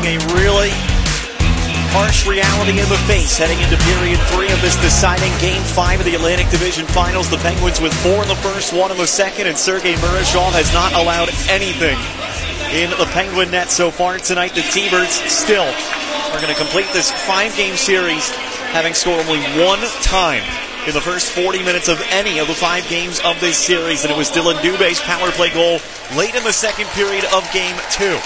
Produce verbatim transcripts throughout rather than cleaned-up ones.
a really harsh reality in the face heading into period three of this deciding game five of the Atlantic Division Finals. The Penguins with four in the first, one in the second, and Sergei Murashov has not allowed anything in the Penguin net so far tonight. The T-Birds still are going to complete this five-game series, having scored only one time in the first forty minutes of any of the five games of this series, and it was Dylan Dubé's power play goal late in the second period of game two.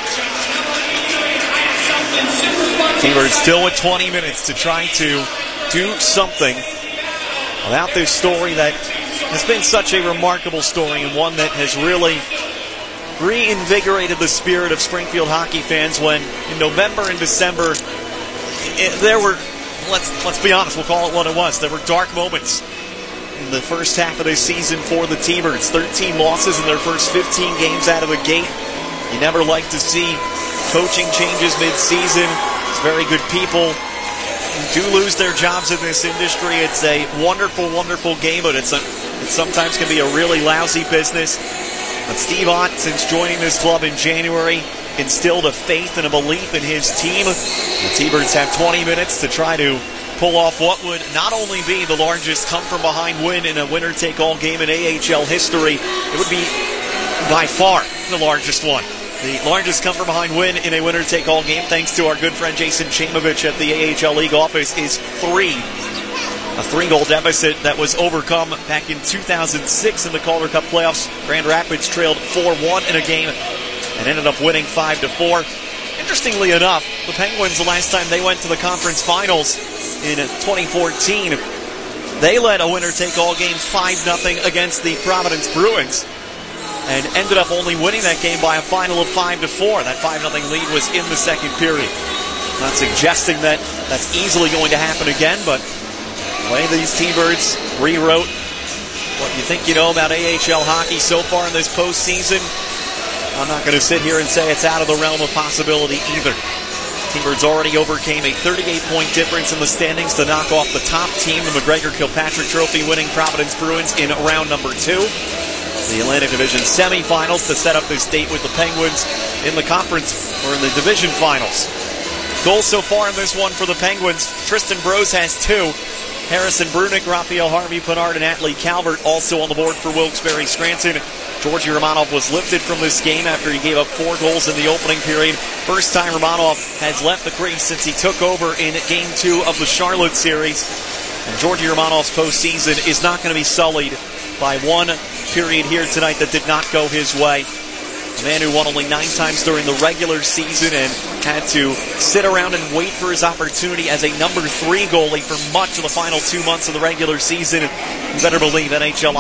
T-Birds still with twenty minutes to try to do something about this story that has been such a remarkable story, and one that has really reinvigorated the spirit of Springfield hockey fans when in November and December it, there were, let's let's be honest, we'll call it what it was, there were dark moments in the first half of this season for the T-Birds. thirteen losses in their first fifteen games out of the gate. You never like to see coaching changes mid-season. It's very good people who do lose their jobs in this industry. It's a wonderful, wonderful game, but it's a, it sometimes can be a really lousy business. But Steve Ott, since joining this club in January, instilled a faith and a belief in his team. The T-Birds have twenty minutes to try to pull off what would not only be the largest come-from-behind win in a winner-take-all game in A H L history, it would be by far the largest one. The largest come-from-behind win in a winner-take-all game, thanks to our good friend Jason Chamovich at the A H L League office, is three. A three-goal deficit that was overcome back in two thousand six in the Calder Cup playoffs. Grand Rapids trailed four one in a game and ended up winning five to four. Interestingly enough, the Penguins, the last time they went to the conference finals in twenty fourteen, they led a winner-take-all game five nothing against the Providence Bruins and ended up only winning that game by a final of five to four. That five nothing lead was in the second period. Not suggesting that that's easily going to happen again, but the way these T-Birds rewrote what you think you know about A H L hockey so far in this postseason, I'm not going to sit here and say it's out of the realm of possibility either. T-Birds already overcame a thirty-eight point difference in the standings to knock off the top team, the McGregor Kilpatrick Trophy winning Providence Bruins, in round number two. The Atlantic Division semifinals to set up this date with the Penguins in the conference or in the division finals. Goals so far in this one for the Penguins. Tristan Brose has two. Harrison Brunick, Raphael Harvey, Pinard, and Atlee Calvert also on the board for Wilkes-Barre Scranton. Georgi Romanov was lifted from this game after he gave up four goals in the opening period. First time Romanov has left the crease since he took over in Game two of the Charlotte series. And Georgi Romanov's postseason is not going to be sullied by one period here tonight that did not go his way. A man who won only nine times during the regular season and had to sit around and wait for his opportunity as a number three goalie for much of the final two months of the regular season. You better believe N H L